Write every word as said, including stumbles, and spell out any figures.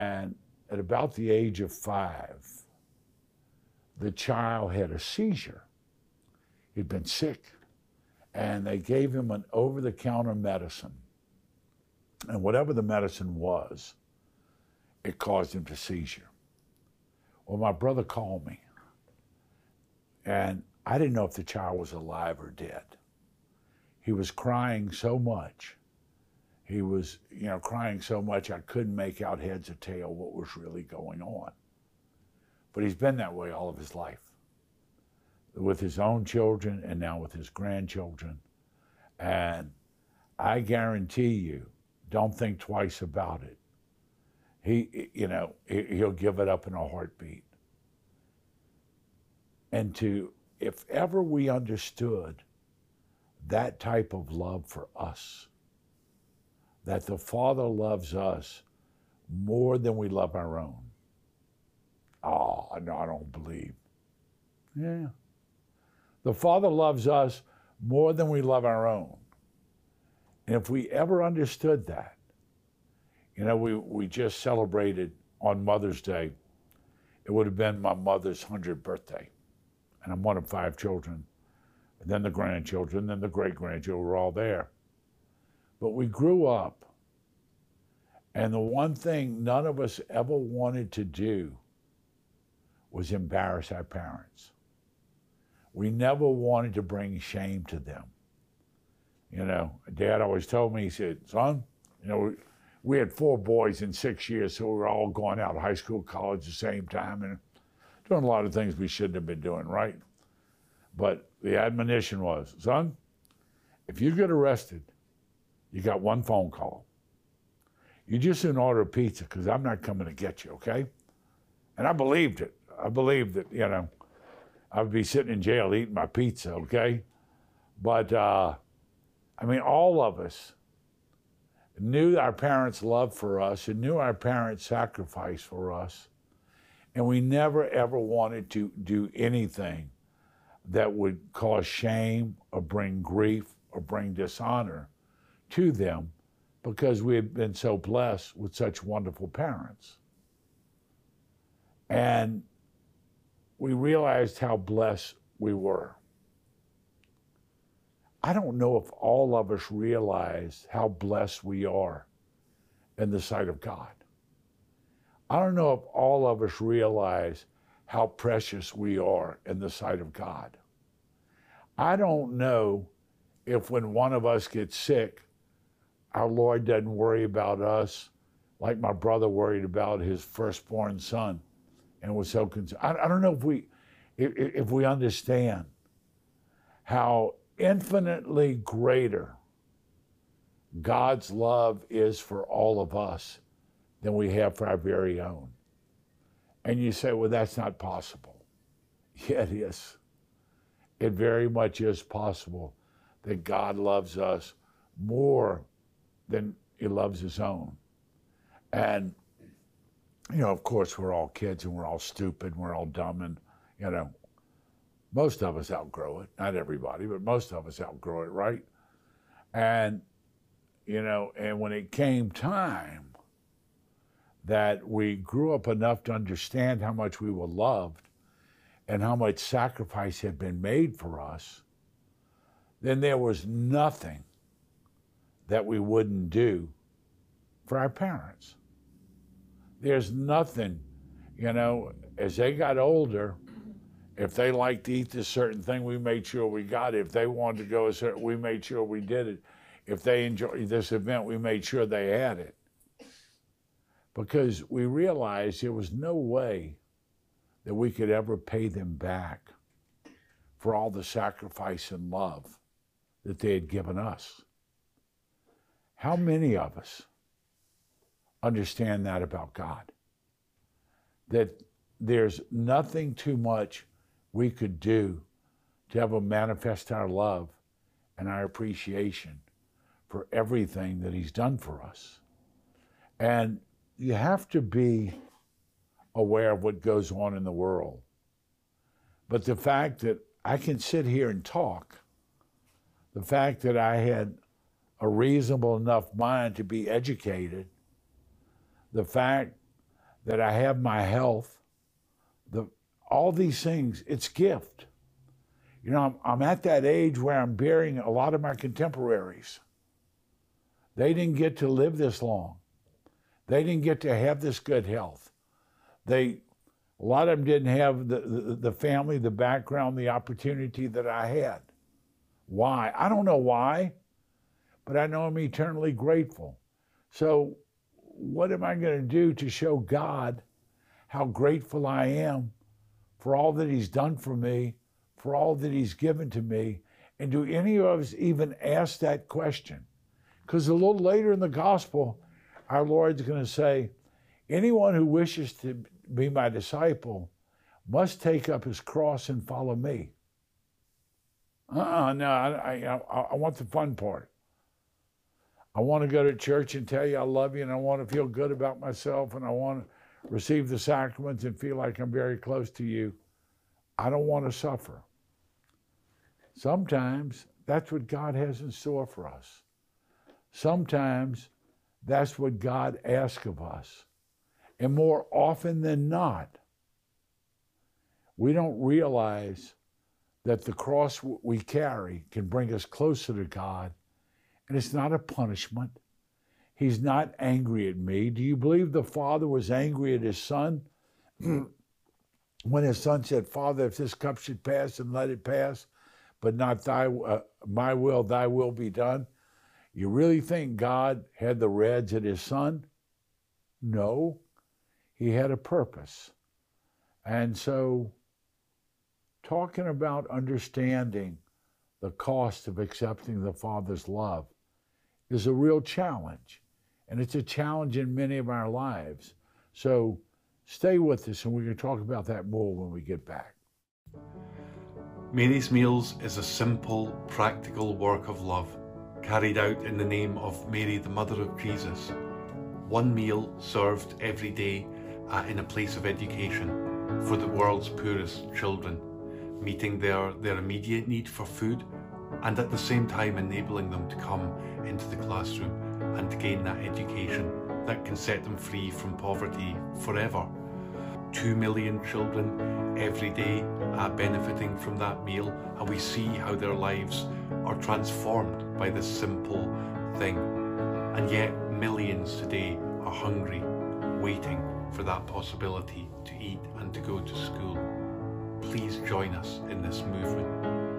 And at about the age of five, the child had a seizure. He'd been sick, and they gave him an over-the-counter medicine. And whatever the medicine was, it caused him to seizure. Well, my brother called me, and I didn't know if the child was alive or dead. He was crying so much. He was, you know, crying so much I couldn't make out heads or tail what was really going on. But he's been that way all of his life, with his own children and now with his grandchildren. And I guarantee you, don't think twice about it. He, you know, he'll give it up in a heartbeat. And to, if ever we understood that type of love for us, that the Father loves us more than we love our own. Oh, no, I don't believe. Yeah. The Father loves us more than we love our own. And if we ever understood that, you know, we, we just celebrated on Mother's Day. It would have been my mother's hundredth birthday. And I'm one of five children. And then the grandchildren, then the great-grandchildren were all there. But we grew up, and the one thing none of us ever wanted to do was embarrass our parents. We never wanted to bring shame to them. You know, Dad always told me, he said, son, you know, we, we had four boys in six years, so we were all going out of high school, college at the same time, and doing a lot of things we shouldn't have been doing, right? But the admonition was, son, if you get arrested, you got one phone call. You just didn't order a pizza because I'm not coming to get you, okay? And I believed it. I believed that, you know, I would be sitting in jail eating my pizza, okay? But, uh, I mean, all of us knew our parents' love for us and knew our parents' sacrifice for us. And we never, ever wanted to do anything that would cause shame or bring grief or bring dishonor to them because we had been so blessed with such wonderful parents. And we realized how blessed we were. I don't know if all of us realize how blessed we are in the sight of God. I don't know if all of us realize how precious we are in the sight of God. I don't know if when one of us gets sick, our Lord doesn't worry about us like my brother worried about his firstborn son and was so concerned. I, I don't know if we, if, if we understand how infinitely greater God's love is for all of us than we have for our very own. And you say, well, that's not possible. Yeah, it is. It very much is possible that God loves us more than he loves his own. And, you know, of course, we're all kids and we're all stupid and we're all dumb and, you know, most of us outgrow it. Not everybody, but most of us outgrow it, right? And, you know, and when it came time that we grew up enough to understand how much we were loved and how much sacrifice had been made for us, then there was nothing that we wouldn't do for our parents. There's nothing, you know, as they got older, if they liked to eat this certain thing, we made sure we got it. If they wanted to go a certain, we made sure we did it. If they enjoyed this event, we made sure they had it. Because we realized there was no way that we could ever pay them back for all the sacrifice and love that they had given us. How many of us understand that about God? That there's nothing too much we could do to ever manifest our love and our appreciation for everything that he's done for us. And you have to be aware of what goes on in the world. But the fact that I can sit here and talk, the fact that I had a reasonable enough mind to be educated, the fact that I have my health, the all these things, it's gift. You know, I'm, I'm at that age where I'm burying a lot of my contemporaries. They didn't get to live this long. They didn't get to have this good health. They, a lot of them didn't have the, the, the family, the background, the opportunity that I had. Why? I don't know why, but I know I'm eternally grateful. So what am I going to do to show God how grateful I am for all that he's done for me, for all that he's given to me? And do any of us even ask that question? Because a little later in the gospel, our Lord's going to say, anyone who wishes to be my disciple must take up his cross and follow me. Uh-uh, no, I, I, I want the fun part. I want to go to church and tell you I love you, and I want to feel good about myself, and I want to receive the sacraments and feel like I'm very close to you. I don't want to suffer. Sometimes that's what God has in store for us. Sometimes that's what God asks of us. And more often than not, we don't realize that the cross we carry can bring us closer to God. And it's not a punishment. He's not angry at me. Do you believe the Father was angry at his Son? When his Son said, Father, if this cup should pass, then let it pass, but not thy, uh, my will, thy will be done. You really think God had the reds at his Son? No. He had a purpose. And so, talking about understanding the cost of accepting the Father's love is a real challenge. And it's a challenge in many of our lives. So stay with us, and we're going to talk about that more when we get back. Mary's Meals is a simple, practical work of love carried out in the name of Mary, the Mother of Jesus. One meal served every day uh, in a place of education for the world's poorest children, meeting their, their immediate need for food and at the same time enabling them to come into the classroom and to gain that education that can set them free from poverty forever. Two million children every day are benefiting from that meal, and we see how their lives are transformed by this simple thing. And yet millions today are hungry, waiting for that possibility to eat and to go to school. Please join us in this movement.